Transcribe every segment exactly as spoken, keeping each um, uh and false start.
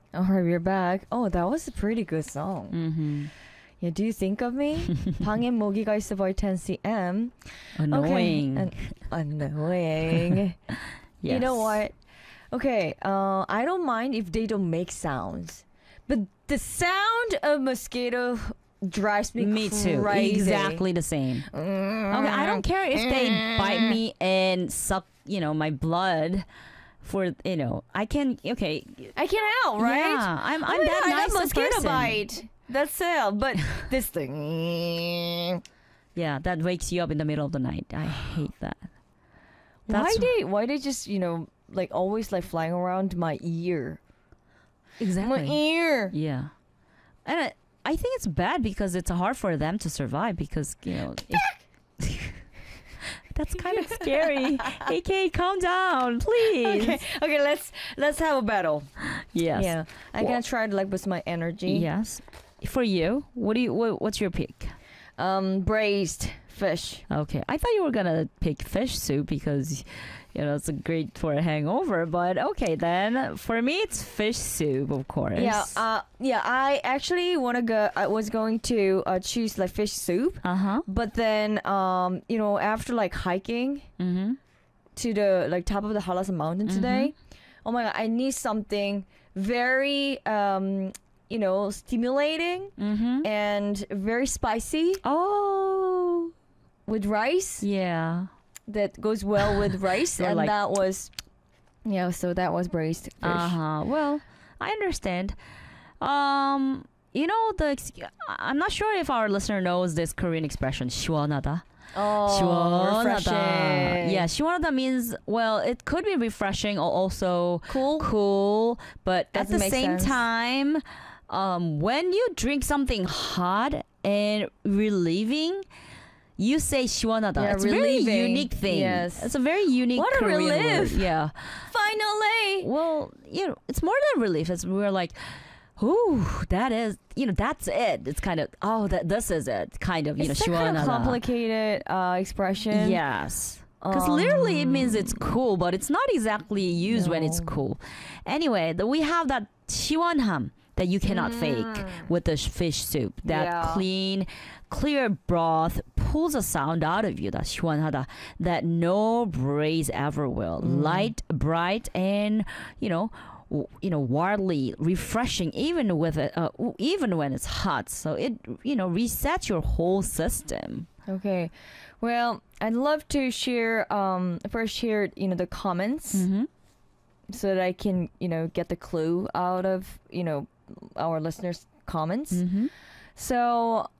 All right, we're back. Oh, that was a pretty good song. Mm-hmm. Yeah, do you think of me? 방에 모기가 있어 by ten c m. Annoying. Okay. An- annoying. Yes. You know what? Okay, uh, I don't mind if they don't make sounds, but the sound of mosquito drives me, Me too. crazy. Exactly the same. Okay, I don't care if they bite me and suck, you know, my blood. For you know, I can. Okay, I can't help, right? Yeah, I'm. Oh I'm my that God, nice that mosquito person. bite. That's it. But this thing. Yeah, that wakes you up in the middle of the night. I hate that. Why That's they? Why they just you know like always like flying around my ear? exactly. My ear. Yeah, and I, I think it's bad because it's hard for them to survive because you know. If, that's kind of scary. A K, calm down, please. Okay, okay. Let's let's have a battle. Yes. Yeah, I'm Well- gonna try to like with my energy. Yes. For you, what do you? What, what's your pick? Um, braised fish. Okay, I thought you were gonna pick fish soup because, you know, it's a great for a hangover. But okay, then for me it's fish soup, of course. Yeah. Uh. Yeah. I actually wanna go. I was going to uh, choose like fish soup, Uh huh. but then um, you know, after like hiking Mm-hmm. to the like top of the Halasan mountain today, oh my god, I need something very um, you know, stimulating Mm-hmm. and very spicy Oh. with rice Yeah. that goes well with rice, Or and like- that was yeah. So that was braised fish. Uh huh. Well, I understand. Um. You know the. ex- I'm not sure if our listener knows this Korean expression 시원하다. Oh, 시원하다. refreshing. Yeah, 시원하다 means, well, it could be refreshing or also cool. cool, but at Doesn't the make same sense. time, um, when you drink something hot and relieving, you say 시원하다. Yeah, it's a very relieving. unique thing. Yes. It's a very unique What a Korean relief. word. Yeah. Finally. Well, you know, it's more than relief. It's we're like, ooh, that is, you know, that's it. It's kind of, oh, that this is it. Kind of, you It's know, a kind 시원하다. of complicated uh, expression. Yes. Because literally it means it's cool, but it's not exactly used when it's No. cool. Anyway, the, we have that 시원함 that you cannot fake with the sh- fish soup. That Yeah. clean, clear broth pulls a sound out of you. That 시원하다. That no braise ever will. Light, bright, and, you know, w- you know, wildly refreshing, even with it, uh, w- even when it's hot. So it, you know, resets your whole system. Okay. Well, I'd love to share um first share you know the comments Mm-hmm. so that I can you know get the clue out of you know our listeners' comments. Mm-hmm. So,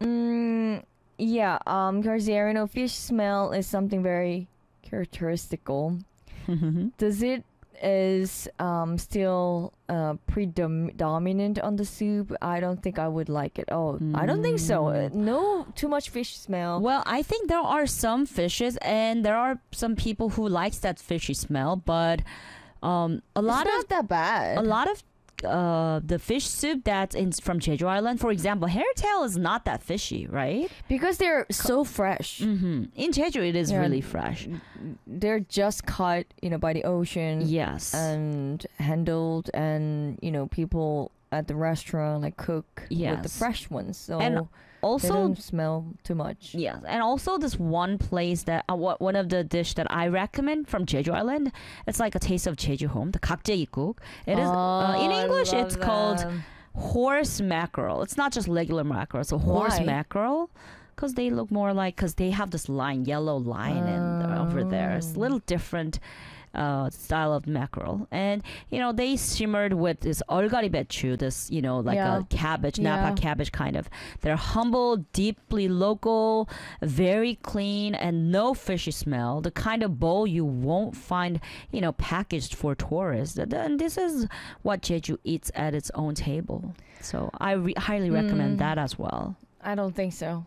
mm, yeah, um, Garzarino fish smell is something very characteristical. Mm-hmm. Does it is um still uh predominant on the soup? I don't think I would like it. Oh, I don't think so. Uh, no, too much fish smell. Well, I think there are some fishes, and there are some people who likes that fishy smell. But um, a lot it's of not that bad. a lot of uh, the fish soup that's in from Jeju Island, for example, hairtail is not that fishy, right? because they're so fresh. Mm-hmm. In Jeju, it is Yeah. really fresh. They're just caught, you know, by the ocean Yes. and handled, and you know, people at the restaurant like cook with the Yes. fresh ones, so And they also, don't smell too much. yes, and also this one place that uh, wha- one of the dish that I recommend from Jeju Island. It's like a taste of Jeju home, the kakjaeguk. It is uh, in Oh, I English. love It's called them. horse mackerel. It's not just regular mackerel. It's a horse Why? mackerel because they look more like, because they have this line, yellow line, and over there it's a little different uh, style of mackerel. And you know, they simmered with this 얼갈이 배추, this, you know, like Yeah. a cabbage, Yeah. napa cabbage kind of. They're humble, deeply local, very clean, and no fishy smell. The kind of bowl you won't find, you know, packaged for tourists. And this is what Jeju eats at its own table. So I re- highly recommend Mm. that as well. I don't think so.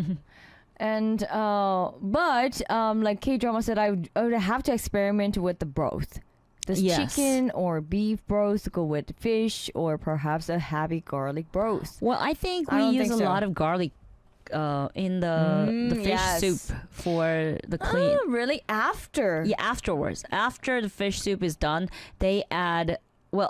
And uh, but um, like K drama said, I would, I would have to experiment with the broth. Does Yes. chicken or beef broth go with fish, or perhaps a heavy garlic broth? Well, I think I we don't use think a so. lot of garlic uh, in the Mm, the fish yes. soup for the clean. Oh, really? After? Yeah, afterwards, after the fish soup is done, they add, well,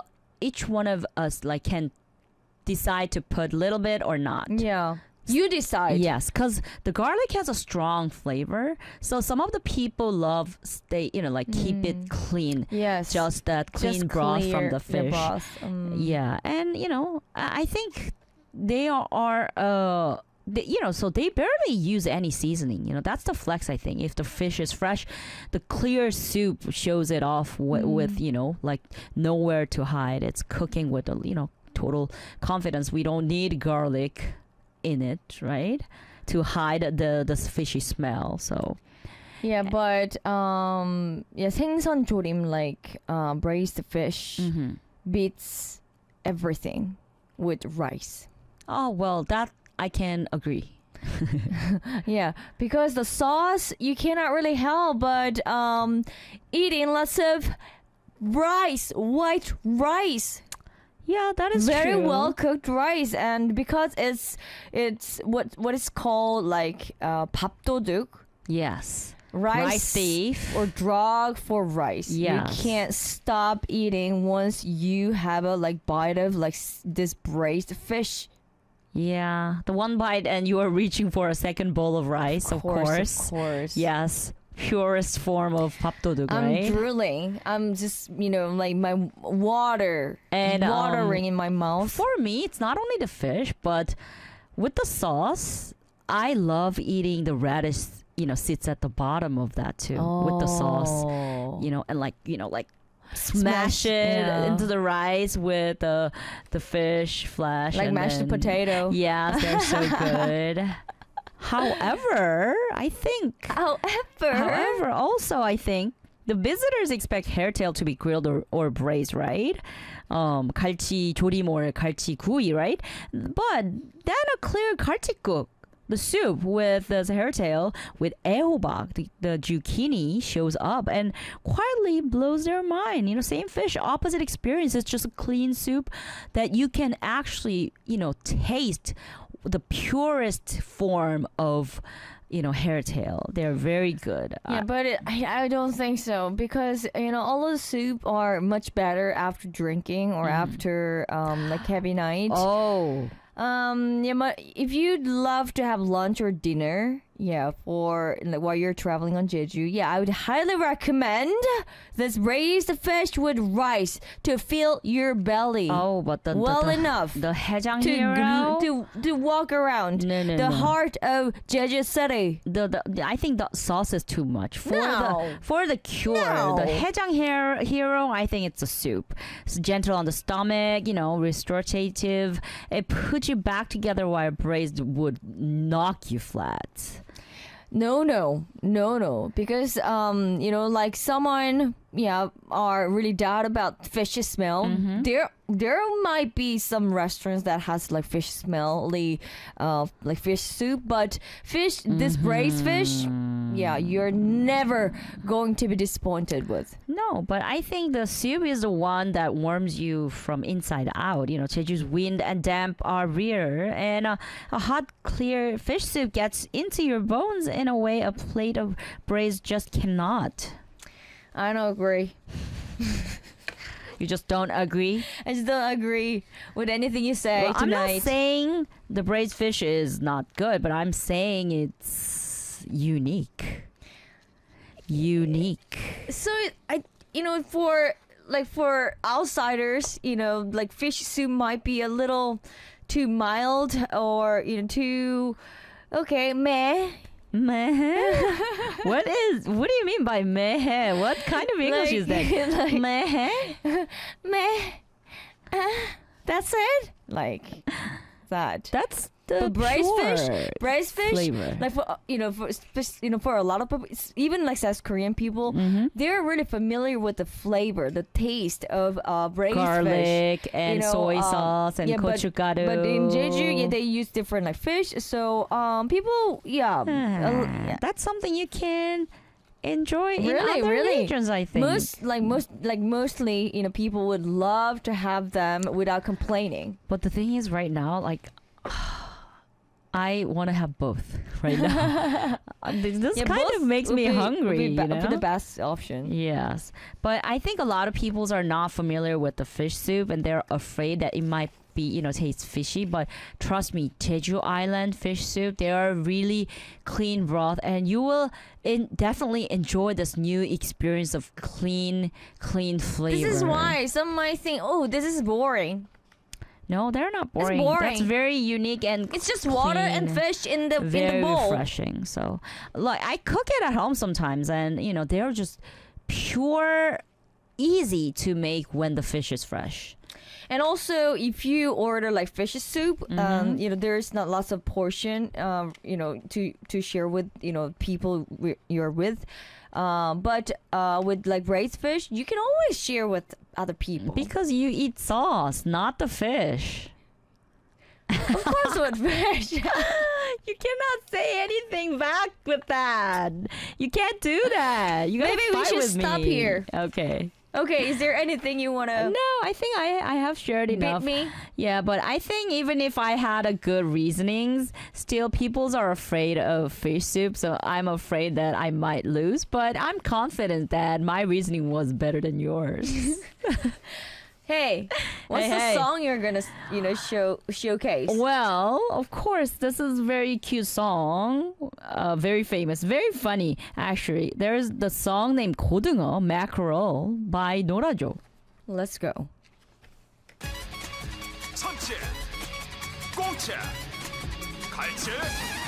each one of us like can decide to put a little bit or not. Yeah. You decide. Yes, because the garlic has a strong flavor. So some of the people love stay, you know, like keep Mm. it clean. Yes. Just that clean Just broth clear from the fish. broth. Mm. Yeah, and you know, I I think they are, are uh, they, you know, so they barely use any seasoning. You know, that's the flex. I think if the fish is fresh, the clear soup shows it off wi- Mm. with you know, like nowhere to hide. It's cooking with a you know total confidence. We don't need garlic in it, right, to hide the the fishy smell. So Yeah, but um, yeah, 생선 조림 like uh, braised fish mhm. beats everything with rice. Oh well, that I can agree. Yeah, because the sauce you cannot really help but um, eating lots of rice, white rice. Yeah, that is Very true. well cooked rice, and because it's it's what what is called like uh, 밥도둑, Yes, rice, rice thief. or drug for rice. Yes. You can't stop eating once you have a like bite of like s- this braised fish. Yeah, the one bite and you are reaching for a second bowl of rice, of course. Of course. Yes, purest form of 밥도둑, I'm right? drooling. I'm just, you know, like my water And, um, watering in my mouth. For me, it's not only the fish, but with the sauce, I love eating the radish, you know, sits at the bottom of that too, with the sauce, Oh. you know, and like, you know, like smash, Smash, it yeah. into the rice with the the fish flesh. Like and mashed then- potato. Yes, they're so good. However, I think However, However, also I think the visitors expect hairtail to be grilled or, or braised, right? Um, 갈치 조림 or 갈치 구이, right? But then a clear 갈치국, the soup with the hairtail with 애호박, the, the zucchini shows up and quietly blows their mind. You know, same fish, opposite experience. It's just a clean soup that you can actually, you know, taste the purest form of, you know, hairtail. They're very good. yeah, but it, I, I don't think so because you know all of the soup are much better after drinking or Mm. after um like heavy night. Oh, Um, yeah, but if you'd love to have lunch or dinner, yeah, for like, while you're traveling on Jeju, yeah, I would highly recommend this braised fish with rice to fill your belly oh, but the well the, the, enough the 해장 to, hero. gl- to to walk around no, no, the no. heart of Jeju City. The, the I think the sauce is too much for No. the for the cure. No. The 해장 hero, hero, I think it's a soup. It's gentle on the stomach, you know, restorative. It puts you back together while braised would knock you flat. No, no, no, no. Because um, you know, like someone, yeah, are really doubt about fish smell. Mhm. There, there might be some restaurants that has like fish smelly, uh, like fish soup. But fish, this braised fish, yeah, you're never going to be disappointed with. No, but I think the soup is the one that warms you from inside out. You know, Jeju's wind and damp are rare, and uh, a hot, clear fish soup gets into your bones in a way a plate of braised just cannot. I don't agree. You just don't agree? I just don't agree with anything you say Well, I'm tonight. not saying the braised fish is not good, but I'm saying it's unique. Unique. So I, you know, for like for outsiders, you know, like fish soup might be a little too mild or you know too okay meh. Meh. What is? What do you mean by meh? What kind of English Like- is that? like- Meh. Meh. Uh, that's it. Like that. That's the But braised fish, pure braised fish, flavor. like for uh, you know, for spec- you know, for a lot of people, it's- even like South Korean people, Mhm. they're really familiar with the flavor, the taste of uh, braised fish. Garlic and you know, soy um, sauce and yeah, but- gochugaru. But in Jeju, yeah, they use different like fish. So um, people, yeah, uh, Ah, yeah. That's something you can enjoy in Really, other really. regions, I think. most like most like mostly, you know, people would love to have them without complaining. But the thing is, right now, like, I want to have both right now. Uh, this this Yeah, kind both of makes would me be- would hungry. be you be- know? the best option. Yes, but I think a lot of people are not familiar with the fish soup, and they're afraid that it might be, you know, taste fishy. But trust me, Jeju Island fish soup, they are really clean broth, and you will in- definitely enjoy this new experience of clean, clean flavor. This is why some might think, oh, this is boring. No, they're not boring. boring. That's very unique and It's just water and clean. fish in the Very in the bowl. refreshing. So, like, I cook it at home sometimes, and you know, they're just pure, easy to make when the fish is fresh. And also, if you order like fish soup, Mm-hmm. um, you know, there's not lots of portion, um, you know, to to share with you know people wi- you're with. Um, but uh, with like braised fish, you can always share with other people. Because you eat sauce, not the fish. Of course, with fish. You cannot say anything back with that. You can't do that. You gotta Maybe we fight should with stop me. here. Okay. Okay, is there anything you want to No, I think I I have shared bit enough. me? Yeah, but I think even if I had a good reasonings, still peoples are afraid of fish soup, so I'm afraid that I might lose. But I'm confident that my reasoning was better than yours. Hey, what's Hey, the hey. song you're gonna you know show showcase? Well, of course, this is very cute song, uh, very famous, very funny. Actually, there's the song named 고등어 Mackerel by 노라조. Let's go. 참치, 꽁치, 갈치,